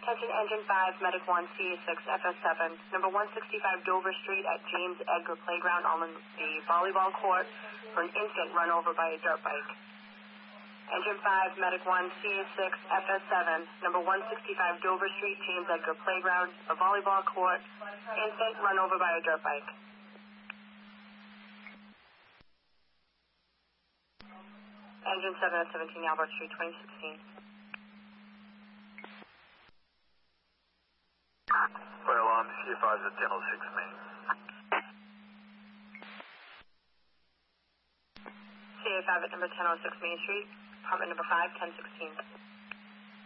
Attention Engine 5, Medic 1, CA6, FS7, number 165 Dover Street at James Edgar Playground on the volleyball court for an infant run over by a dirt bike. Engine 5, Medic 1, CA6, FS7, number 165 Dover Street, James Edgar Playground, a volleyball court, infant run over by a dirt bike. Engine 7 at 17 Albert Street, 2016. Well, I'm CA5 at 1006 Main. CA5 at number 1006 Main Street, apartment number 5, 1016.